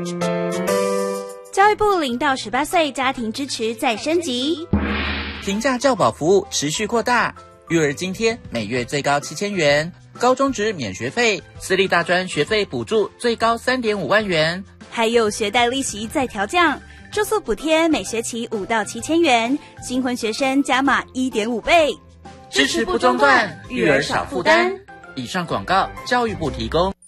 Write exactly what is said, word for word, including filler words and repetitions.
教育部零到十八岁家庭支持再升级， 平价教保服务持续扩大，育儿津贴每月最高七千元，高中职免学费，私立大专学费补助最高三点五万元， 还有学贷利息再调降，住宿补贴每学期五到七千元，新婚学生加码一点五倍， 支持不中断，育儿少负担。以上广告，教育部提供。